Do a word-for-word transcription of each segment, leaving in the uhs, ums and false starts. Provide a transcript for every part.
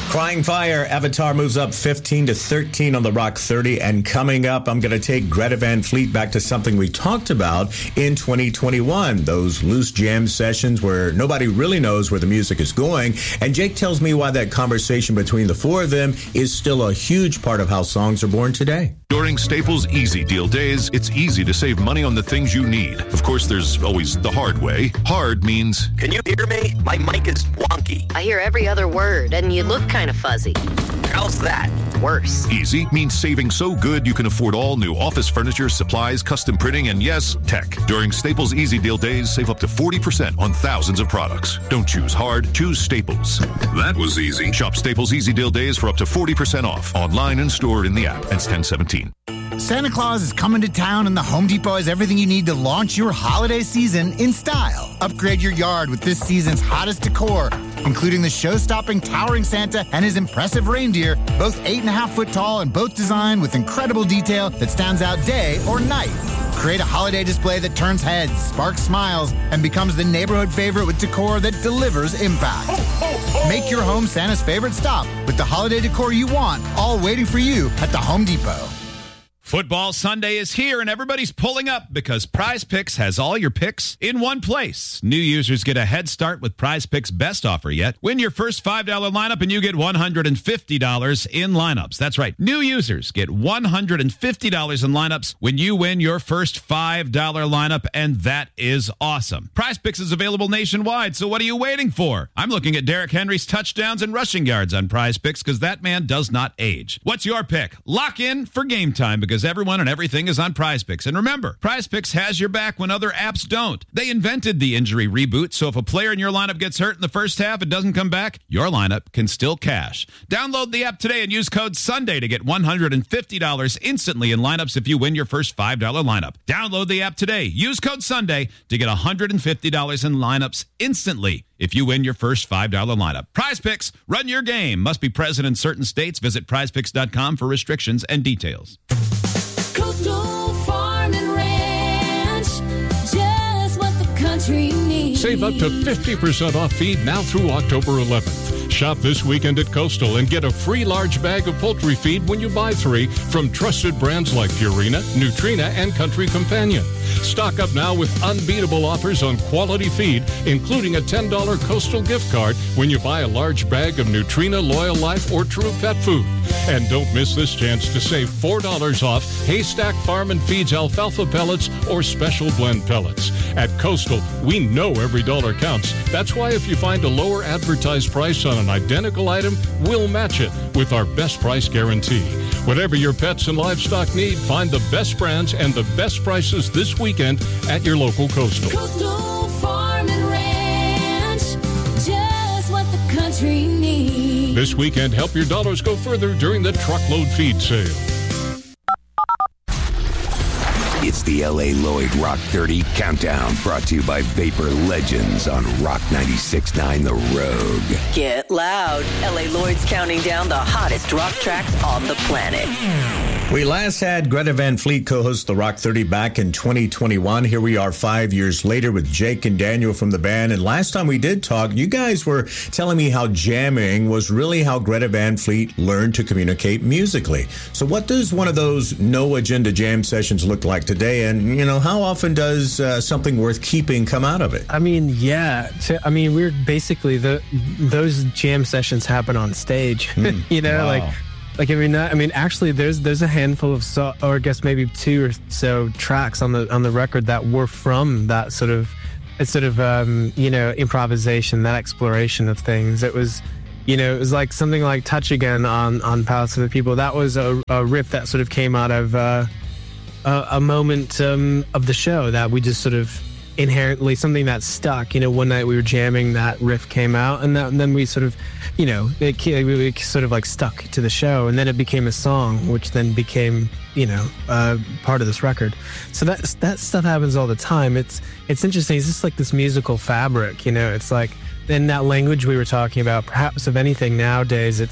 Crying Fire, Avatar moves up fifteen to thirteen on the Rock thirty. And coming up, I'm going to take Greta Van Fleet back to something we talked about in twenty twenty-one. Those loose jam sessions where nobody really knows where the music is going. And Jake tells me why that conversation between the four of them is still a huge part of how songs are born today. During Staples Easy Deal Days, it's easy to save money on the things you need. Of course, there's always the hard way. Hard means... Can you hear me? My mic is wonky. I hear every other word, and you look kind of fuzzy. How's that? Worse. Easy means saving so good you can afford all new office furniture, supplies, custom printing, and yes, tech. During Staples Easy Deal Days, save up to forty percent on thousands of products. Don't choose hard, choose Staples. That was easy. Shop Staples Easy Deal Days for up to forty percent off. Online and stored in the app. Ends ten seventeen. Santa Claus is coming to town, and the Home Depot has everything you need to launch your holiday season in style. Upgrade your yard with this season's hottest decor, including the show-stopping towering Santa and his impressive reindeer, both eight and a half foot tall and both designed with incredible detail that stands out day or night. Create a holiday display that turns heads, sparks smiles, and becomes the neighborhood favorite with decor that delivers impact. Ho, ho, ho. Make your home Santa's favorite stop with the holiday decor you want, all waiting for you at the Home Depot. Football Sunday is here, and everybody's pulling up because Prize Picks has all your picks in one place. New users get a head start with Prize Picks' best offer yet. Win your first five dollar lineup, and you get one hundred fifty dollars in lineups. That's right. New users get one hundred fifty dollars in lineups when you win your first five dollar lineup, and that is awesome. Prize Picks is available nationwide, so what are you waiting for? I'm looking at Derrick Henry's touchdowns and rushing yards on Prize Picks because that man does not age. What's your pick? Lock in for game time because everyone and everything is on Prize Picks. And remember, Prize Picks has your back when other apps don't. They invented the injury reboot, so if a player in your lineup gets hurt in the first half and doesn't come back, your lineup can still cash. Download the app today and use code SUNDAY to get one hundred fifty dollars instantly in lineups if you win your first five dollar lineup. Download the app today. Use code SUNDAY to get one hundred fifty dollars in lineups instantly if you win your first five dollar lineup. Prize Picks, run your game. Must be present in certain states. Visit prize picks dot com for restrictions and details. Coastal Farm and Ranch, just what the country needs. Save up to fifty percent off feed now through October eleventh. Shop this weekend at Coastal and get a free large bag of poultry feed when you buy three from trusted brands like Purina, Nutrina, and Country Companion. Stock up now with unbeatable offers on quality feed, including a ten dollar Coastal gift card when you buy a large bag of Nutrina, Loyal Life, or True Pet Food. And don't miss this chance to save four dollars off Haystack Farm and Feeds alfalfa pellets or special blend pellets. At Coastal, we know every dollar counts. That's why if you find a lower advertised price on an identical item, we'll match it with our best price guarantee. Whatever your pets and livestock need, find the best brands and the best prices this weekend at your local Coastal. Coastal Farm and Ranch, just what the country needs. This weekend, help your dollars go further during the truckload feed sale. It's the L A Lloyd Rock thirty Countdown, brought to you by Vapor Legends on Rock ninety-six point nine The Rogue. Get loud. L A Lloyd's counting down the hottest rock tracks on the planet. We last had Greta Van Fleet co-host the Rock thirty back in twenty twenty-one. Here we are five years later with Jake and Daniel from the band. And last time we did talk, you guys were telling me how jamming was really how Greta Van Fleet learned to communicate musically. So what does one of those no-agenda jam sessions look like today? And, you know, how often does uh, something worth keeping come out of it? I mean, yeah. So, I mean, we're basically, the those jam sessions happen on stage. Mm, you know, wow. like... Like, I mean, I mean, actually, there's there's a handful of, so, or I guess maybe two or so tracks on the on the record that were from that sort of, sort of, um, you know, improvisation, that exploration of things. It was, you know, it was like something like Touch Again on, on Palace of the People. That was a, a riff that sort of came out of uh, a, a moment um, of the show that we just sort of inherently, something that stuck. You know, one night we were jamming, that riff came out, and, that, and then we sort of, you know, it, it sort of like stuck to the show, and then it became a song, which then became, you know, uh, part of this record. So that that stuff happens all the time. It's it's interesting. It's just like this musical fabric, you know. It's like in that language we were talking about. Perhaps of anything nowadays, it's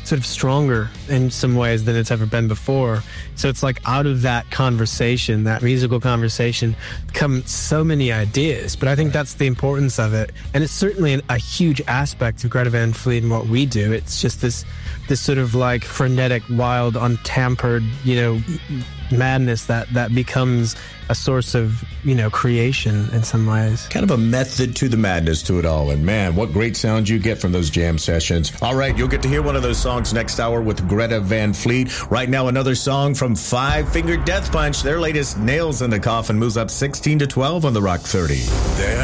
sort of stronger in some ways than it's ever been before. So it's like out of that conversation, that musical conversation, come so many ideas. But I think that's the importance of it. And it's certainly an, a huge aspect of Greta Van Fleet and what we do. It's just this this sort of like frenetic, wild, untampered, you know, madness that, that becomes a source of, you know, creation in some ways. Kind of a method to the madness to it all. And man, what great sound you get from those jam sessions. All right, you'll get to hear one of those songs next hour with Greta Van Fleet. Right now, another song from Five Finger Death Punch. Their latest, Nails in the Coffin, moves up sixteen to twelve on the Rock thirty. The